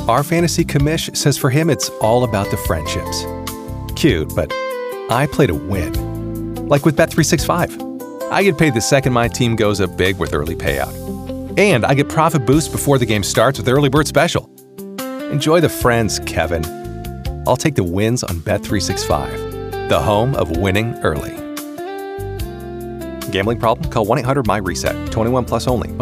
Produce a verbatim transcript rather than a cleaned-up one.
Our fantasy commish says for him it's all about the friendships. Cute, but I play to win. Like with Bet three sixty-five. I get paid the second my team goes up big with early payout. And I get profit boost before the game starts with Early Bird Special. Enjoy the friends, Kevin. I'll take the wins on Bet three sixty-five, the home of winning early. Gambling problem? Call one eight hundred M Y RESET. twenty-one plus only.